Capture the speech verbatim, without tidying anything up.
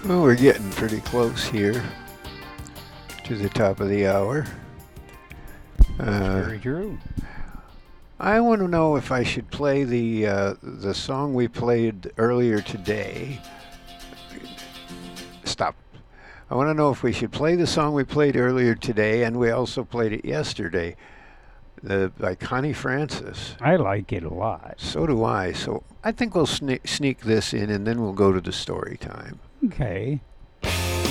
Well, we're getting pretty close here to the top of the hour. Uh, Very true. I want to know if I should play the uh, the song we played earlier today. Stop. I want to know if we should play the song we played earlier today, and we also played it yesterday, the by Connie Francis. I like it a lot. So do I. So I think we'll sneak, sneak this in, and then we'll go to the story time. Okay.